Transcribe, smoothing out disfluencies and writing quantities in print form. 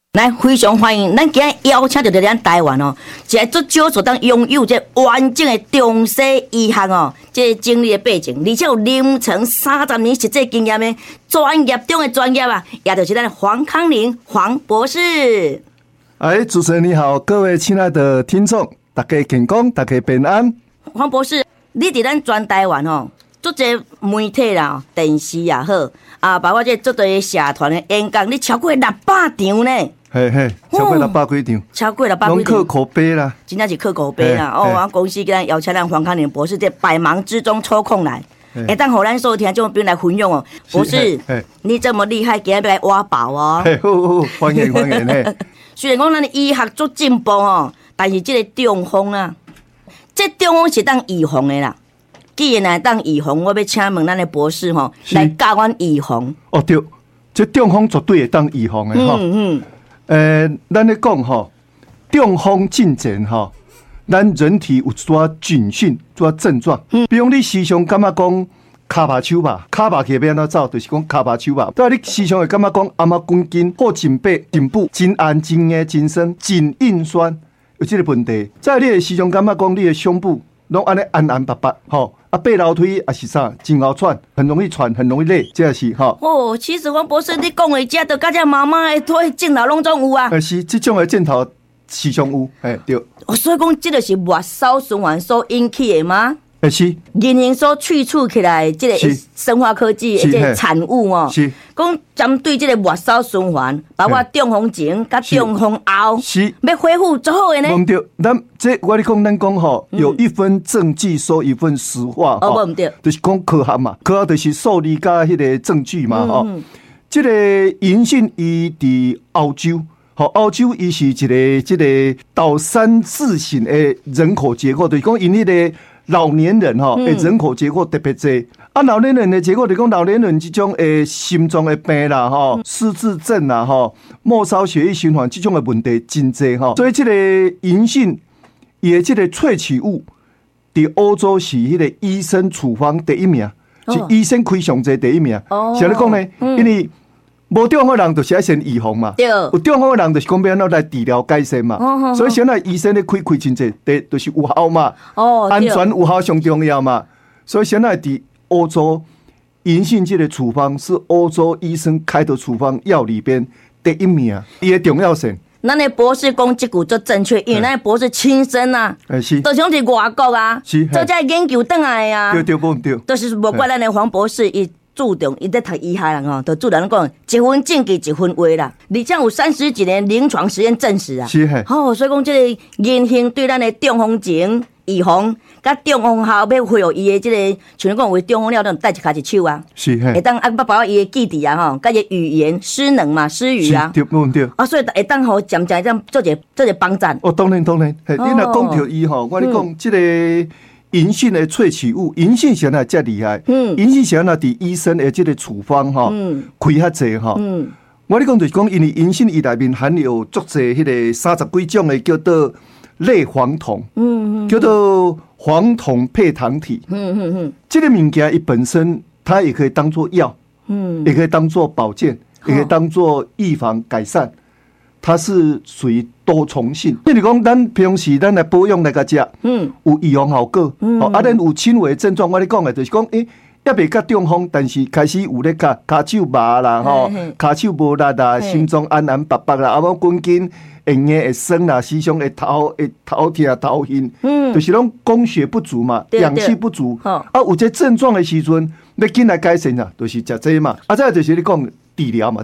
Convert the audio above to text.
来，非常欢迎，咱今日邀请到咱台湾哦，一个足少所当拥有这完整的中西医学哦，这经历的背景，而且有临床30年实际经验的专业中的专业啊，也就是咱黄康玲黄博士。 主持人你好，各位亲爱的听众，大家健康，大家平安。 黄博士，你伫咱全台湾哦，足侪媒体啦、电视也好啊，包括这足侪社团的演讲，你超过600场呢。 嘿嘿，超过600几场， 超过600几场， 拢靠口碑啦， 真正是靠口碑啦。我公司给咱邀请咱黄康玲博士，在百忙之中抽空来，会当互咱收听众朋友来分享哦。博士，你这么厉害，今日要来挖宝哦。 好，欢迎欢迎嘿。 虽然讲咱的医学足进步哦，但是这个中风啊，这中风是当预防的啦。既然来当预防，我要请问咱的博士吼，来教阮预防。 哦对，这中风绝对会当预防的哈。咱咧讲吼，中风进前吼，咱人体有一撮警讯、一撮症状。比如你时常感觉讲骹麻手麻，骹麻起要安怎走，就是讲骹麻手麻。但你时常会感觉讲阿妈滚筋、或颈背、颈部真暗、真硬、真酸、真硬酸，有这个问题。再你会时常感觉讲你的胸部拢安尼暗白白，吼。爬楼梯也是啥，真好喘，很容易喘，很容易累，这是哈。 哦，其实黄博士你讲的这都甲这妈妈的腿镜头拢总有啊。 是，这种的镜头时常有，对。 所以讲，这就是末梢循环所引起的吗？ 是。 人形所萃取起来这个生化科技的这个产物哦。是。讲针对这个末梢循环，包括中风前甲中风后，是要恢复最好的呢。 唔对，我讲吼，有一份证据说一份实话。 哦，唔对， 就是讲科学嘛，科学就是数理加迄个证据嘛，吼。这个银杏伊伫澳洲，澳洲伊是一个这个岛山自型的人口结构，就是讲因迄个老年人吼，人口结构特别多。老年人的结果就是讲，老年人这种心脏的病啦，失智症啦，末梢血液循环这种的问题真多，所以这个银杏伊的这个萃取物，伫欧洲是迄个医生处方第一名，是医生开上济第一名。是安尼讲呢，因为无中风的人就是要先预防嘛，有中风的人就是讲要安怎来治疗改善嘛，所以现在医生咧开真济，就是有效嘛，安全有效上重要嘛，所以现在伫欧洲银杏这个处方是欧洲医生开的处方药里边第一名，伊的重要性。 咱的博士讲这句足正确，因为咱的博士亲身啊， 是， 都像伫外国啊，做这研究倒来啊， 对，不对， 就是无怪咱的黄博士伊注重伊在读医学人吼，就注重讲一分证据一分话啦，而且有30几年临床实验证实啊， 是所以讲这个银杏对咱的中风前预防，甲中风后要恢复伊的这个，像讲为中风了，都带一骹一手啊， 是会当包括伊的记忆啊吼，甲伊语言失能嘛，失语啊， 对不对？ 所以会当互渐渐这样做一个帮助。 哦，当然，你若讲到伊吼，我咧讲这个银杏的萃取物，银杏是哪遮厉害？银杏是哪伫医生的这个处方吼，开遐济吼。我咧讲就是讲，因为银杏伊内面含有足济迄个30几种的叫做类黄酮，叫做黄酮配糖体。这个物件伊本身它也可以当做药，也可以当做保健，也可以当做预防改善。它是属于多重性，比如讲，咱平时咱来保养来个食，有预防效果。咱有轻微症状，我咧讲的就是讲，也未甲中风，但是开始有咧骹手麻啦，骹手无力啦，心脏暗白白啦，啊，滚筋会硬会酸啦，时常会头痛头晕，就是拢供血不足嘛，氧气不足。有这症状的时阵，要紧来改善啊，就是食这嘛。再就是你讲治疗嘛。